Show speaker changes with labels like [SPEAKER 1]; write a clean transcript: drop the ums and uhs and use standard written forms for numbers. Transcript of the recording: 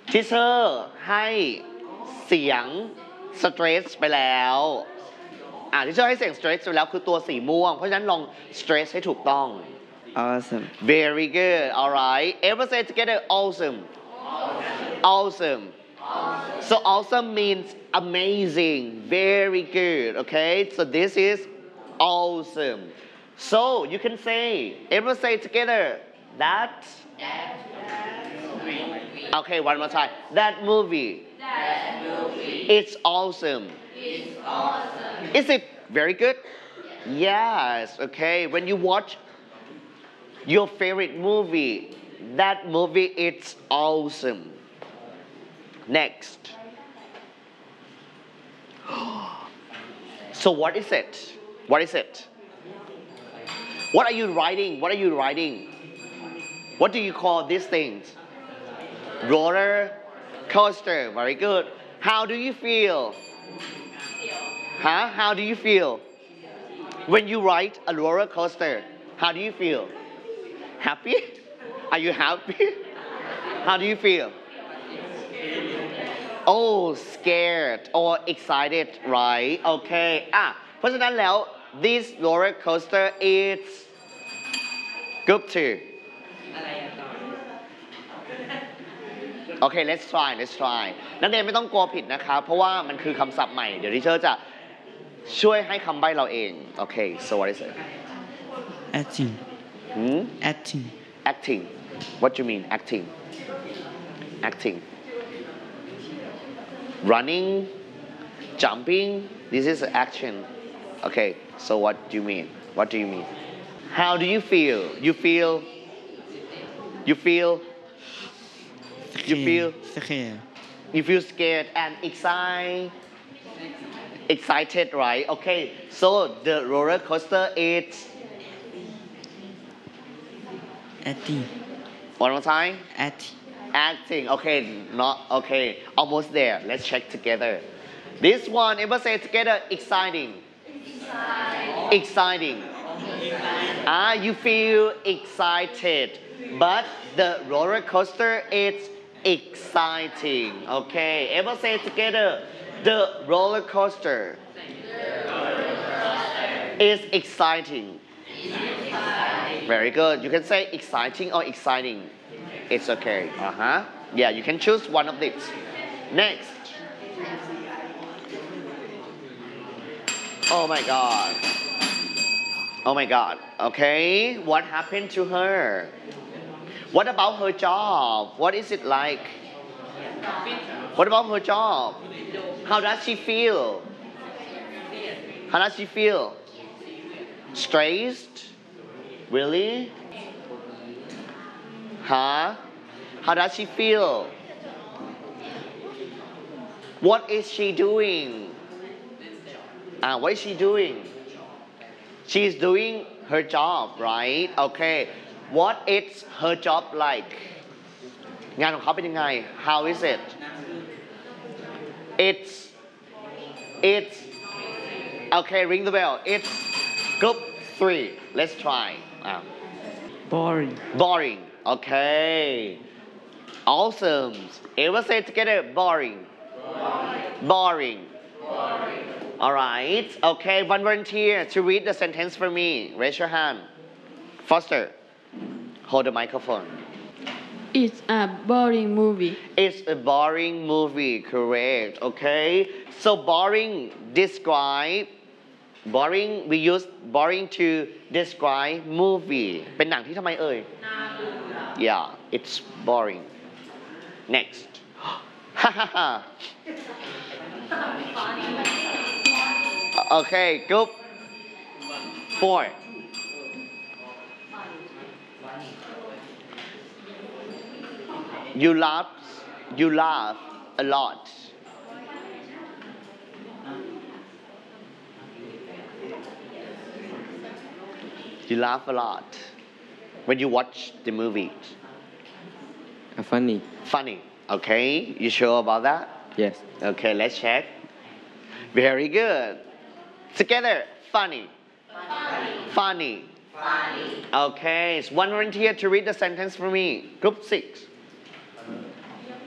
[SPEAKER 1] ที่เชอร์ให้เสียง stress ไปแล้วที่เชอร์ให้เสียง stress ไปแล้วคือตัวสีม่วงเพราะฉะนั้นลอง stress ให้ถูกต้อง
[SPEAKER 2] Awesome.
[SPEAKER 1] very good alright everyone say together awesome awesome so awesome means amazing very good okay so this is awesome so you can say everyone say together that okay one more time that movie it's awesome is it very good yes okay when you watch your favorite movie that movie it's awesome next so what is it what is it what are you writing what are you writing what do you call these things roller coaster very good how do you feel how do you feel when you ride a roller coaster how do you feel happy are you happy how do you feel oh scared or excited right okay เพราะฉะนั้นแล้ว this roller coaster is group 2 okay let's try นักเรียนไม่ต้องกลัวผิดนะครับเพราะว่ามันคือคำศัพท์ใหม่เดี๋ยวที่เชอร์จะช่วยให้คำใบ้เราเอง okay so what is it
[SPEAKER 2] Acting.
[SPEAKER 1] acting what do you mean acting running jumping this is action okay so what do you mean how do you feel
[SPEAKER 2] Scared.
[SPEAKER 1] you feel scared and excited right okay so the roller coaster is
[SPEAKER 2] Acting.
[SPEAKER 1] one more time
[SPEAKER 2] Acting.
[SPEAKER 1] acting okay not okay almost there let's check together this one everyone say together exciting you feel excited but the roller coaster is exciting okay everyone say together the roller coaster is exciting very good you can say exciting or exciting it's okay yeah you can choose one of these next oh my god okay what happened to her what about her job what is it like what about her job how does she feel stressed really how does she feel what is she doing what is she doing she's doing her job right okay what is her job like งานของเขาเป็นยังไง how is it it's okay ring the bell it's group 3 let's try
[SPEAKER 2] Boring.
[SPEAKER 1] okay awesome everyone say together boring alright okay one volunteer to read the sentence for me raise your hand Foster hold the microphone
[SPEAKER 3] It's a boring movie.
[SPEAKER 1] It's a boring movie, correct. Okay. So boring we use boring to describe movie เป็นหนังที่ทำไมเอ่ย Yeah, it's boring. Next. Okay, group 4. You laugh a lot. You laugh a lot when you watch the movie.
[SPEAKER 2] Funny.
[SPEAKER 1] Funny. Okay, you sure about that?
[SPEAKER 2] Yes.
[SPEAKER 1] Okay, let's check. Very good. Together, funny. Funny. Okay, so one volunteer to read the sentence for me. Group 6.